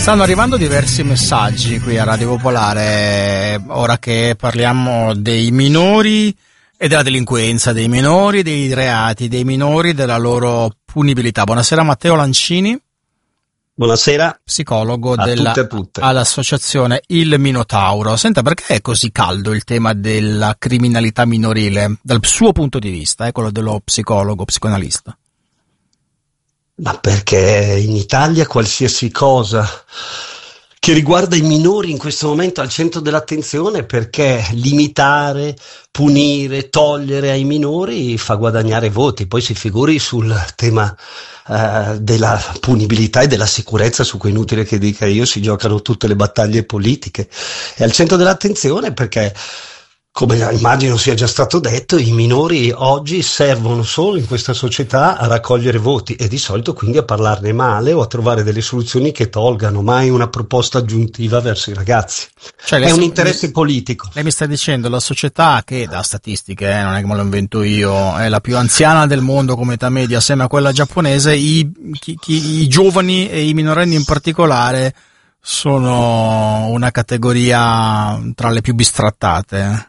Stanno arrivando diversi messaggi qui a Radio Popolare, ora che parliamo dei minori e della delinquenza dei minori, dei reati dei minori, della loro punibilità. Buonasera Matteo Lancini. Buonasera. Psicologo a tutte. all'associazione Il Minotauro. Senta, perché è così caldo il tema della criminalità minorile, dal suo punto di vista, quello dello psicologo, psicoanalista? Ma perché in Italia qualsiasi cosa che riguarda i minori in questo momento è al centro dell'attenzione, perché limitare, punire, togliere ai minori fa guadagnare voti. Poi si figuri sul tema della punibilità e della sicurezza, su cui è inutile che dica io, si giocano tutte le battaglie politiche. È al centro dell'attenzione perché, come immagino sia già stato detto, i minori oggi servono solo in questa società a raccogliere voti e di solito quindi a parlarne male o a trovare delle soluzioni che tolgano, mai una proposta aggiuntiva verso i ragazzi. Cioè, è un interesse politico. Lei mi sta dicendo la società, che da statistiche, non è che me lo invento io, è la più anziana del mondo come età media, assieme a quella giapponese, i giovani e i minorenni in particolare sono una categoria tra le più bistrattate.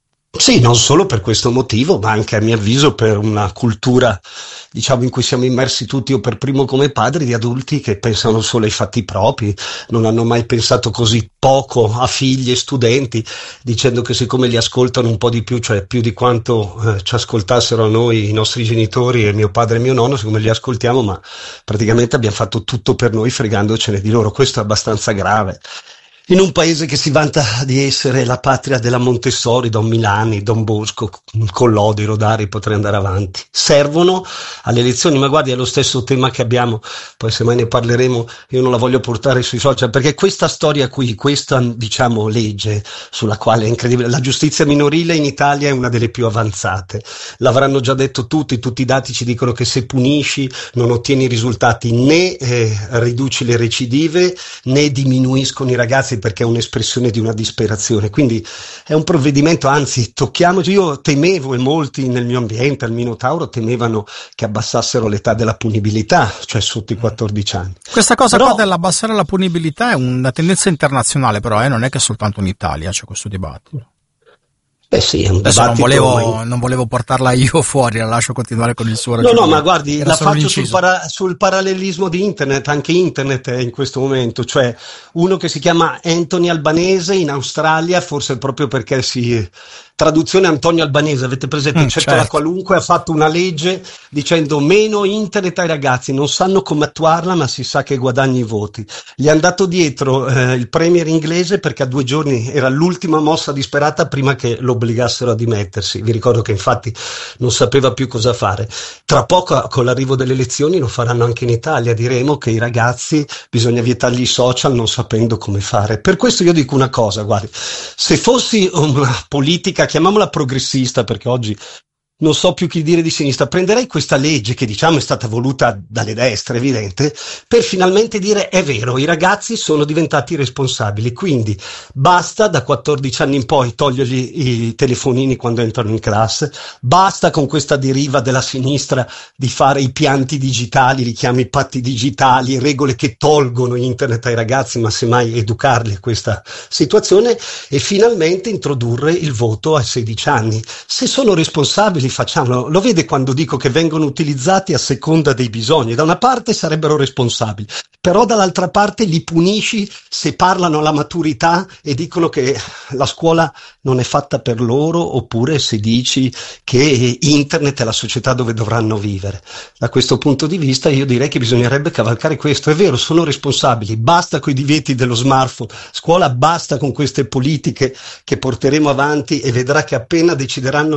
Sì, non solo per questo motivo, ma anche a mio avviso per una cultura, diciamo, in cui siamo immersi tutti, io per primo come padri, di adulti che pensano solo ai fatti propri, non hanno mai pensato così poco a figli e studenti, dicendo che siccome li ascoltano un po' di più, cioè più di quanto ci ascoltassero a noi i nostri genitori e mio padre e mio nonno, siccome li ascoltiamo, ma praticamente abbiamo fatto tutto per noi fregandocene di loro. Questo è abbastanza grave. In un paese che si vanta di essere la patria della Montessori, Don Milani, Don Bosco, Collodi, Rodari, potrei andare avanti. Servono alle elezioni, ma guardi, è lo stesso tema che abbiamo, poi se mai ne parleremo, io non la voglio portare sui social, perché questa storia qui, questa, diciamo, legge sulla quale è incredibile, la giustizia minorile in Italia è una delle più avanzate. L'avranno già detto tutti i dati ci dicono che se punisci non ottieni risultati, né riduci le recidive, né diminuiscono i ragazzi, perché è un'espressione di una disperazione. Quindi è un provvedimento, anzi, tocchiamoci. Io temevo, e molti nel mio ambiente, al Minotauro, temevano che abbassassero l'età della punibilità, cioè sotto i 14 anni. Questa cosa qua dell'abbassare la punibilità è una tendenza internazionale, però non è che soltanto in Italia c'è questo dibattito. Sì, è un adesso dibattito. non volevo portarla io fuori, la lascio continuare con il suo ragionamento. No, ma guardi, la faccio sul parallelismo di internet. Anche internet è in questo momento, cioè uno che si chiama Anthony Albanese in Australia, forse proprio perché traduzione Antonio Albanese, avete presente? Certo. La qualunque ha fatto una legge dicendo meno internet ai ragazzi, non sanno come attuarla, ma si sa che guadagni i voti. Gli è andato dietro il premier inglese, perché a 2 giorni era l'ultima mossa disperata prima che lo obbligassero a dimettersi. Vi ricordo che infatti non sapeva più cosa fare. Tra poco, con l'arrivo delle elezioni, lo faranno anche in Italia. Diremo che i ragazzi bisogna vietargli i social non sapendo come fare. Per questo io dico una cosa, guardi, se fossi una politica, chiamiamola progressista, perché oggi non so più chi dire di sinistra, prenderei questa legge che diciamo è stata voluta dalle destre, evidente, per finalmente dire è vero, i ragazzi sono diventati responsabili, quindi basta da 14 anni in poi togliergli i telefonini quando entrano in classe, basta con questa deriva della sinistra di fare i pianti digitali, li chiami patti digitali, regole che tolgono internet ai ragazzi, ma semmai educarli a questa situazione, e finalmente introdurre il voto a 16 anni. Se sono responsabili, facciamolo. Lo vede quando dico che vengono utilizzati a seconda dei bisogni. Da una parte sarebbero responsabili, però dall'altra parte li punisci se parlano alla maturità e dicono che la scuola non è fatta per loro, oppure se dici che internet è la società dove dovranno vivere. Da questo punto di vista io direi che bisognerebbe cavalcare questo. È vero, sono responsabili, basta coi divieti dello smartphone, scuola basta con queste politiche che porteremo avanti, e vedrà che appena decideranno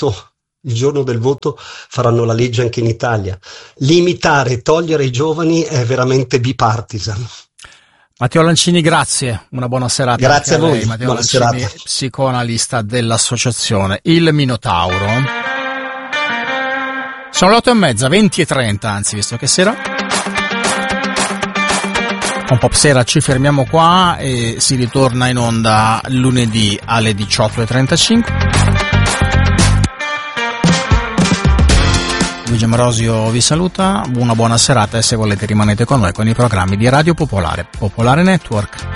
il giorno del voto faranno la legge anche in Italia. Limitare e togliere ai giovani è veramente bipartisan. Matteo Lancini, grazie, una buona serata. Grazie a voi, Matteo buona Lancini, serata. Psicoanalista dell'associazione Il Minotauro. Sono le 8:30, 20:30 anzi, visto che sera. Con Pop Sera ci fermiamo qua e si ritorna in onda lunedì alle 18:35. Luigi Ambrosio vi saluta, una buona serata e se volete rimanete con noi con i programmi di Radio Popolare, Popolare Network.